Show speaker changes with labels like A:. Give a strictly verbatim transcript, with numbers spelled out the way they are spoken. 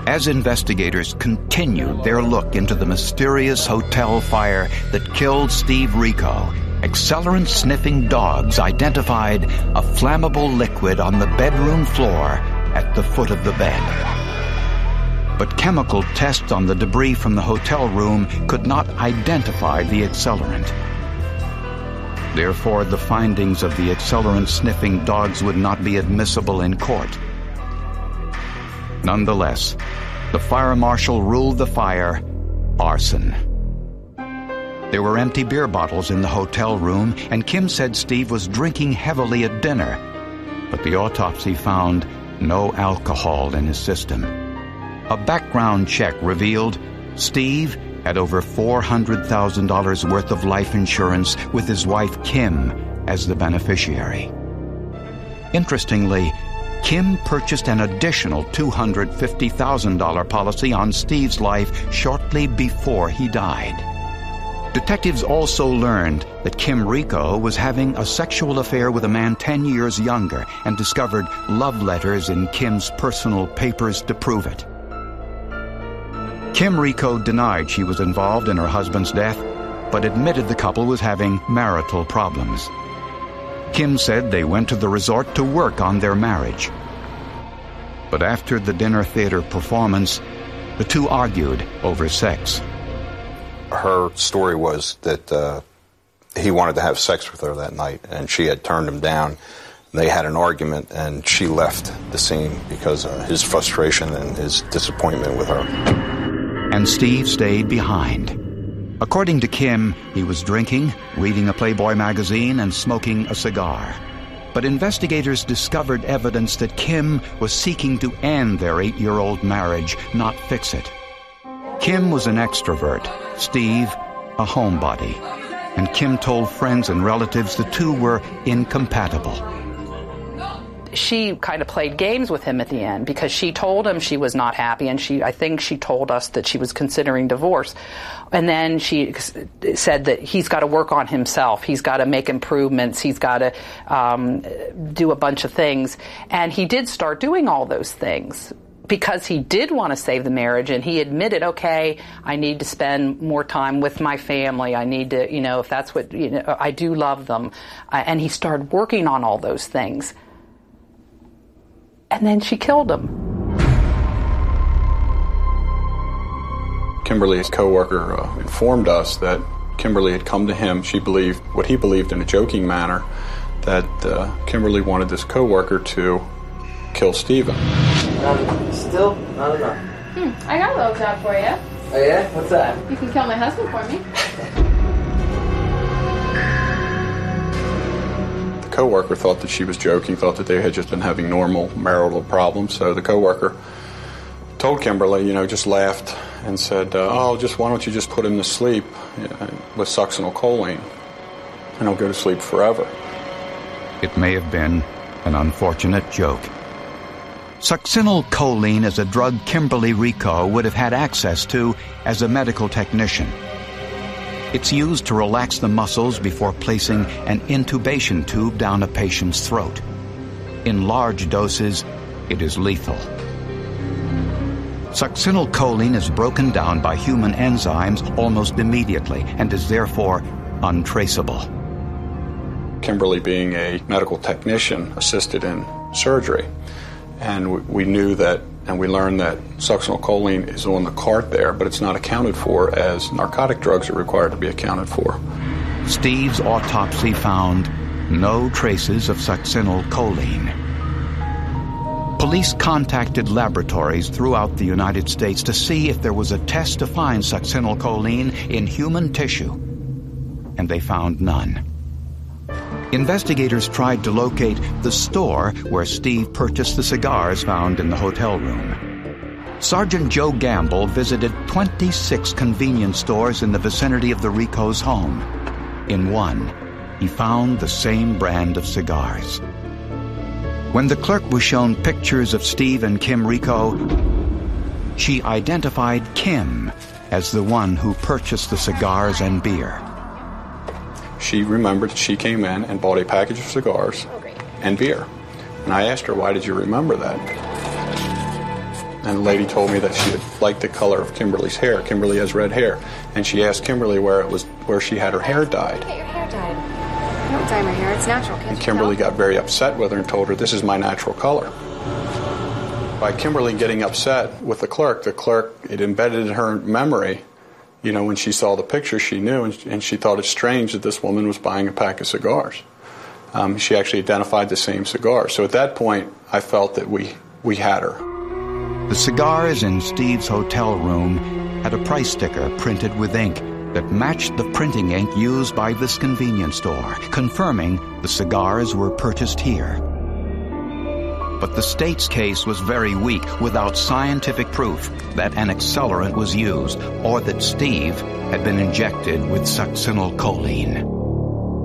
A: as investigators continued their look into the mysterious hotel fire that killed Steve Rico, accelerant-sniffing dogs identified a flammable liquid on the bedroom floor at the foot of the bed. But chemical tests on the debris from the hotel room could not identify the accelerant. Therefore, the findings of the accelerant-sniffing dogs would not be admissible in court. Nonetheless, the fire marshal ruled the fire arson. There were empty beer bottles in the hotel room, and Kim said Steve was drinking heavily at dinner, but the autopsy found no alcohol in his system. A background check revealed Steve had over four hundred thousand dollars worth of life insurance with his wife Kim as the beneficiary. Interestingly, Kim purchased an additional two hundred fifty thousand dollars policy on Steve's life shortly before he died. Detectives also learned that Kim Rico was having a sexual affair with a man ten years younger and discovered love letters in Kim's personal papers to prove it. Kim Rico denied she was involved in her husband's death, but admitted the couple was having marital problems. Kim said they went to the resort to work on their marriage. But after the dinner theater performance, the two argued over sex.
B: Her story was that uh, he wanted to have sex with her that night, and she had turned him down. They had an argument, and she left the scene because of his frustration and his disappointment with her.
A: And Steve stayed behind. According to Kim, he was drinking, reading a Playboy magazine, and smoking a cigar. But investigators discovered evidence that Kim was seeking to end their eight-year-old marriage, not fix it. Kim was an extrovert, Steve a homebody, and Kim told friends and relatives the two were incompatible.
C: She kind of played games with him at the end because she told him she was not happy, and she I think she told us that she was considering divorce. And then she said that he's got to work on himself. He's got to make improvements. He's got to um, do a bunch of things. And he did start doing all those things because he did want to save the marriage, and he admitted, okay, I need to spend more time with my family. I need to, you know, if that's what, you know, I do love them. Uh, and he started working on all those things. And then she killed him.
D: Kimberly's coworker uh, informed us that Kimberly had come to him. She believed, what he believed in a joking manner, that uh, Kimberly wanted this coworker to kill Stephen.
E: Um, still not enough.
F: Hmm, I got a little job for you.
E: Oh yeah? What's that?
F: You can kill my husband for me.
D: The coworker thought that she was joking, thought that they had just been having normal marital problems. So the coworker told Kimberly, you know, just laughed and said, uh, oh, just why don't you just put him to sleep you know, with succinylcholine, and he'll go to sleep forever.
A: It may have been an unfortunate joke. Succinylcholine is a drug Kimberly Rico would have had access to as a medical technician. It's used to relax the muscles before placing an intubation tube down a patient's throat. In large doses, it is lethal. Succinylcholine is broken down by human enzymes almost immediately and is therefore untraceable.
D: Kimberly, being a medical technician, assisted in surgery. And we knew that, and we learned that succinylcholine is on the cart there, but it's not accounted for as narcotic drugs are required to be accounted for.
A: Steve's autopsy found no traces of succinylcholine. Police contacted laboratories throughout the United States to see if there was a test to find succinylcholine in human tissue, and they found none. Investigators tried to locate the store where Steve purchased the cigars found in the hotel room. Sergeant Joe Gamble visited twenty-six convenience stores in the vicinity of the Rico's home. In one, he found the same brand of cigars. When the clerk was shown pictures of Steve and Kim Rico, she identified Kim as the one who purchased the cigars and beer.
D: She remembered she came in and bought a package of cigars and beer. And I asked her, why did you remember that? And the lady told me that she liked the color of Kimberly's hair. Kimberly has red hair. And she asked Kimberly where it was, where she had her hair dyed.
G: Get your hair dyed. I don't dye my hair. It's natural. Can't
D: And
G: you
D: Kimberly
G: tell?
D: got very upset with her and told her, this is my natural color. By Kimberly getting upset with the clerk, the clerk, it embedded in her memory, you know, when she saw the picture, she knew, and, and she thought it strange that this woman was buying a pack of cigars. Um, she actually identified the same cigar. So at that point, I felt that we, we had her.
A: The cigars in Steve's hotel room had a price sticker printed with ink that matched the printing ink used by this convenience store, confirming the cigars were purchased here. But the state's case was very weak without scientific proof that an accelerant was used or that Steve had been injected with succinylcholine.